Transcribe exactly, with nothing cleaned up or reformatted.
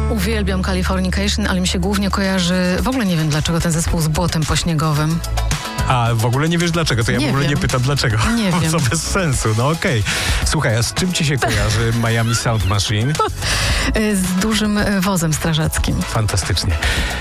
Uwielbiam Californication, ale mi się głównie kojarzy, w ogóle nie wiem dlaczego, ten zespół z błotem pośniegowym. A w ogóle nie wiesz dlaczego, to ja Nie w ogóle wiem. nie pytam dlaczego. Nie wiem. Co bez sensu, no okej. Słuchaj, a z czym ci się kojarzy Miami Sound Machine? Z dużym e, wozem strażackim. Fantastycznie.